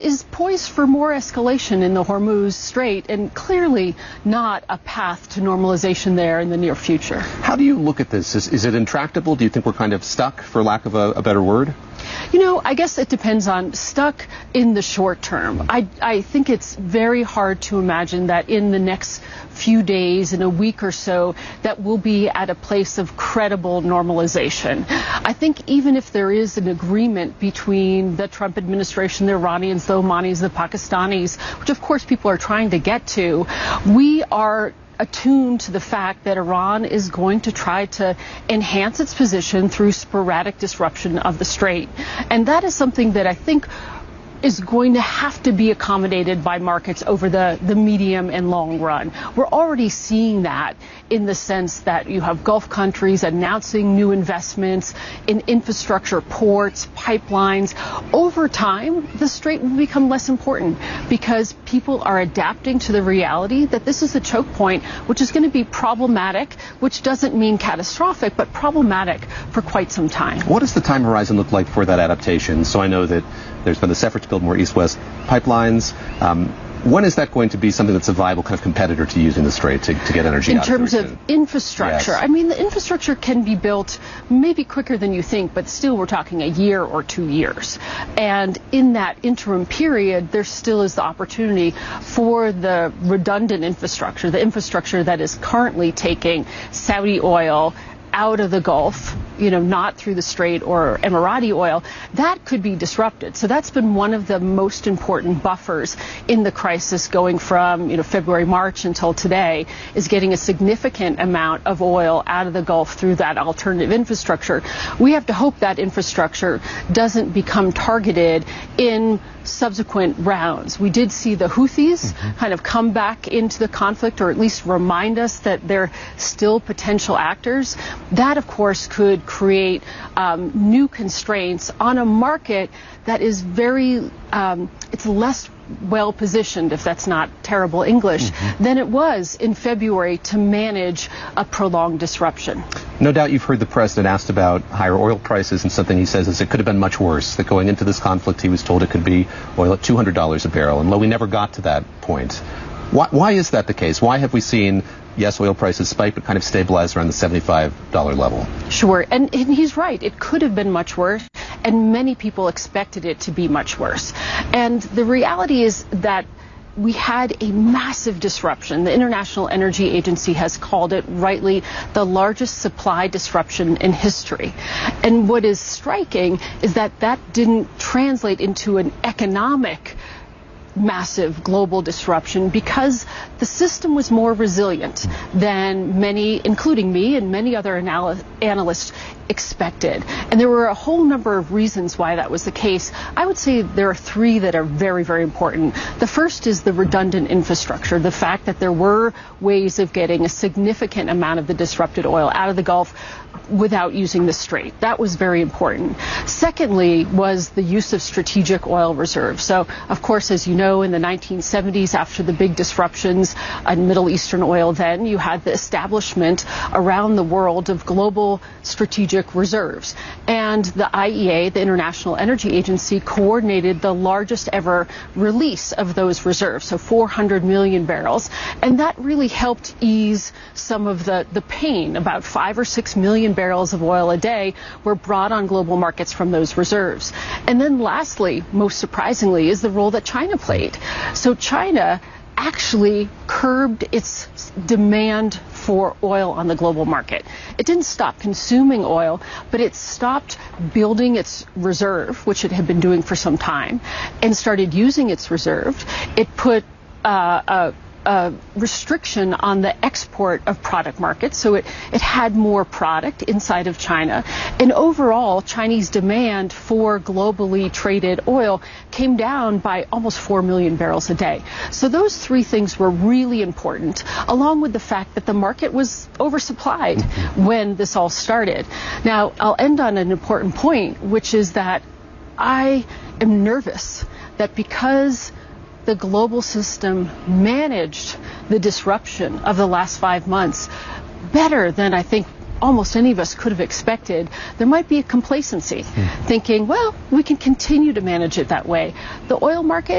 is poised for more escalation in the Hormuz Strait and clearly not a path to normalization there in the near future. How do you look at this? Is it intractable? Do you think we're kind of stuck, for lack of a better word? You know, I guess it depends on stuck in the short term. I think it's very hard to imagine that in the next few days, in a week or so, that we'll be at a place of credible normalization. I think even if there is an agreement between the Trump administration, the Iranians, the Omanis, the Pakistanis, which of course people are trying to get to, we are attuned to the fact that Iran is going to try to enhance its position through sporadic disruption of the strait. And that is something that I think is going to have to be accommodated by markets over the medium and long run. We're already seeing that in the sense that you have Gulf countries announcing new investments in infrastructure, ports, pipelines. Over time, the strait will become less important because people are adapting to the reality that this is a choke point, which is going to be problematic, which doesn't mean catastrophic, but problematic for quite some time. What does the time horizon look like for that adaptation? So I know that there's been this effort to build more east-west pipelines. When is that going to be something that's a viable kind of competitor to using the strait to get energy out of the region? In terms of infrastructure, yes. I mean, the infrastructure can be built maybe quicker than you think, but still we're talking a year or 2 years. And in that interim period, there still is the opportunity for the redundant infrastructure, the infrastructure that is currently taking Saudi oil out of the Gulf, not through the Strait or Emirati oil, that could be disrupted. So that's been one of the most important buffers in the crisis going from, February, March until today, is getting a significant amount of oil out of the Gulf through that alternative infrastructure. We have to hope that infrastructure doesn't become targeted in subsequent rounds. We did see the Houthis kind of come back into the conflict, or at least remind us that they're still potential actors. That, of course, could create new constraints on a market that is very, it's less well positioned, if that's not terrible English, than it was in February to manage a prolonged disruption. No doubt you've heard the president asked about higher oil prices, and something he says is it could have been much worse, that going into this conflict he was told it could be oil at $200 a barrel, and we never got to that point. Why is that the case? Why have we seen, yes, oil prices spike, but kind of stabilize around the $75 level? Sure, and he's right. It could have been much worse, and many people expected it to be much worse. And the reality is that we had a massive disruption. The International Energy Agency has called it rightly the largest supply disruption in history. And what is striking is that that didn't translate into an economic massive global disruption because the system was more resilient than many, including me and many other analysts, expected. And there were a whole number of reasons why that was the case. I would say there are three that are very, very important. The first is the redundant infrastructure, the fact that there were ways of getting a significant amount of the disrupted oil out of the Gulf without using the strait. That was very important. Secondly was the use of strategic oil reserves. So, of course, as you know, in the 1970s, after the big disruptions in Middle Eastern oil, then you had the establishment around the world of global strategic reserves. And the IEA, the International Energy Agency, coordinated the largest ever release of those reserves, so 400 million barrels. And that really helped ease some of the pain. About 5 or 6 million barrels of oil a day were brought on global markets from those reserves. And then lastly, most surprisingly, is the role that China played. So China actually curbed its demand for oil on the global market. It didn't stop consuming oil, but it stopped building its reserve, which it had been doing for some time, and started using its reserve. It put a restriction on the export of product markets, so it had more product inside of China. And overall, Chinese demand for globally traded oil came down by almost 4 million barrels a day. So those three things were really important, along with the fact that the market was oversupplied when this all started. Now, I'll end on an important point, which is that I am nervous that because the global system managed the disruption of the last 5 months better than I think almost any of us could have expected, there might be a complacency, thinking, well, we can continue to manage it that way. The oil market